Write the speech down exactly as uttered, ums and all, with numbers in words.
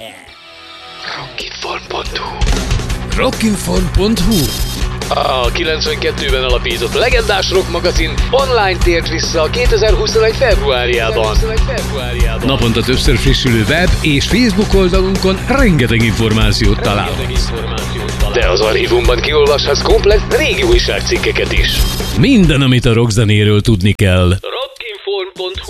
rockinform pont hu rockinform pont hu A kilencvenkettőben alapított legendás rock magazin online tért vissza kétezer-huszonegy februárjában. Naponta többször frissülő web és Facebook oldalunkon rengeteg információt találhatsz. De az archívumban kiolvashatsz komplett régi újságcikkeket is. Minden, amit a rockzenéről tudni kell. rockinform pont hu